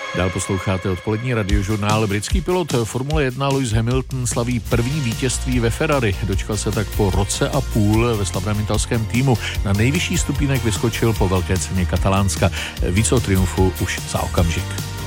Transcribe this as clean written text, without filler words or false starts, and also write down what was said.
Dál posloucháte odpolední radiožurnál. Britský pilot Formule 1 Lewis Hamilton slaví první vítězství ve Ferrari. Dočkal se tak po roce a půl ve slavném italském týmu. Na nejvyšší stupínek vyskočil po velké ceně Katalánska. Víc o triumfu už za okamžik.